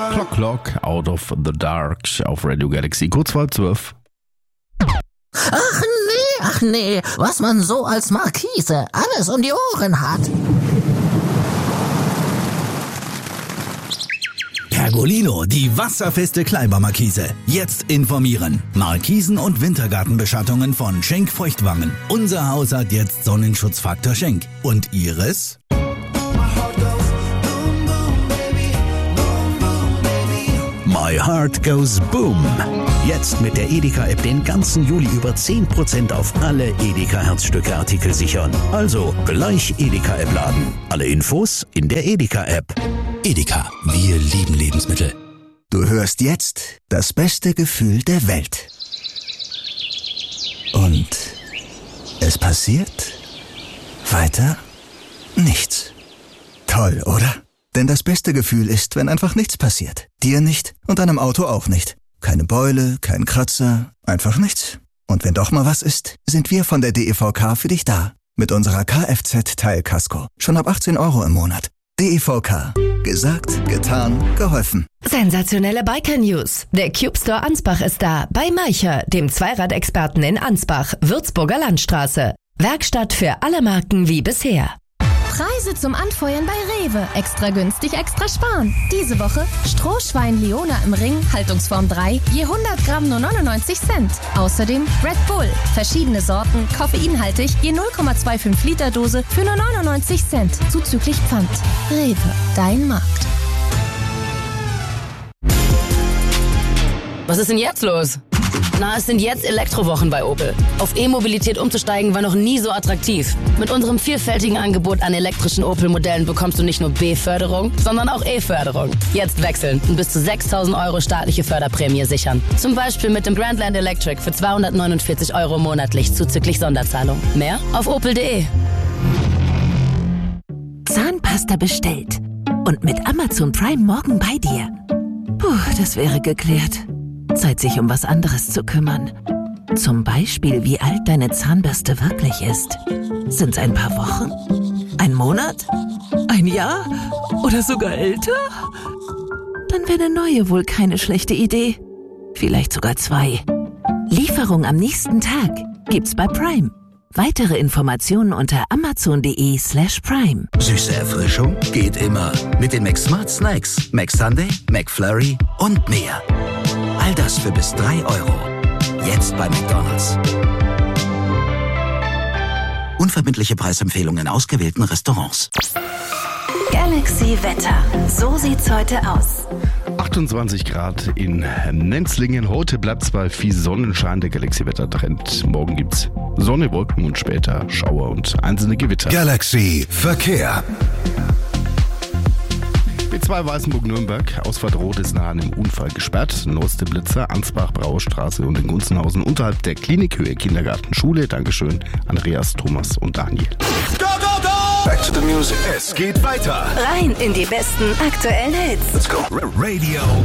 Clock, Out of the Dark auf Radio Galaxy, kurz vor 12. Ach nee, was man so als Markise alles um die Ohren hat. Pergolino, die wasserfeste Kleibermarkise. Jetzt informieren. Markisen und Wintergartenbeschattungen von Schenk Feuchtwangen. Unser Haus hat jetzt Sonnenschutzfaktor Schenk. Und Ihres? My Heart Goes Boom. Jetzt mit der Edeka-App den ganzen Juli über 10% auf alle Edeka-Herzstücke-Artikel sichern. Also gleich Edeka-App laden. Alle Infos in der Edeka-App. Edeka, wir lieben Lebensmittel. Du hörst jetzt das beste Gefühl der Welt. Und es passiert weiter nichts. Toll, oder? Denn das beste Gefühl ist, wenn einfach nichts passiert. Dir nicht und deinem Auto auch nicht. Keine Beule, kein Kratzer, einfach nichts. Und wenn doch mal was ist, sind wir von der DEVK für dich da. Mit unserer Kfz-Teilkasko. Schon ab 18 € im Monat. DEVK. Gesagt, getan, geholfen. Sensationelle Biker-News. Der Cube Store Ansbach ist da. Bei Maicher, dem Zweiradexperten in Ansbach, Würzburger Landstraße. Werkstatt für alle Marken wie bisher. Preise zum Anfeuern bei Rewe. Extra günstig, extra sparen. Diese Woche Strohschwein Leona im Ring, Haltungsform 3, je 100 Gramm nur 99 Cent. Außerdem Red Bull, verschiedene Sorten, koffeinhaltig, je 0,25 Liter Dose für nur 99 Cent, zuzüglich Pfand. Rewe, dein Markt. Was ist denn jetzt los? Na, es sind jetzt Elektrowochen bei Opel. Auf E-Mobilität umzusteigen war noch nie so attraktiv. Mit unserem vielfältigen Angebot an elektrischen Opel-Modellen bekommst du nicht nur B-Förderung, sondern auch E-Förderung. Jetzt wechseln und bis zu 6.000 € staatliche Förderprämie sichern. Zum Beispiel mit dem Grandland Electric für 249 € monatlich zuzüglich Sonderzahlung. Mehr auf opel.de. Zahnpasta bestellt und mit Amazon Prime morgen bei dir. Puh, das wäre geklärt. Zeit, sich um was anderes zu kümmern. Zum Beispiel, wie alt deine Zahnbürste wirklich ist. Sind's ein paar Wochen? Ein Monat? Ein Jahr? Oder sogar älter? Dann wäre eine neue wohl keine schlechte Idee. Vielleicht sogar 2. Lieferung am nächsten Tag gibt's bei Prime. Weitere Informationen unter amazon.de/prime. Süße Erfrischung geht immer. Mit den Mac Smart Snacks, Mac Sunday, Mac Flurry und mehr. All das für bis 3 €. Jetzt bei McDonald's. Unverbindliche Preisempfehlungen in ausgewählten Restaurants. Galaxy Wetter. So sieht's heute aus. 28 Grad in Nenzlingen. Heute bleibt es bei viel Sonnenschein. Der Galaxy-Wetter-Trend. Morgen gibt's Sonne, Wolken und später Schauer und einzelne Gewitter. Galaxy Verkehr. B2 Weißenburg-Nürnberg. Ausfahrt Rot ist nach einem Unfall gesperrt. Neueste Blitzer, Ansbach, Brauerstraße und in Gunzenhausen unterhalb der Klinikhöhe Kindergarten, Schule. Dankeschön, Andreas, Thomas und Daniel. Go, go, go! Back to the music. Es geht weiter. Rein in die besten aktuellen Hits. Let's go. Radio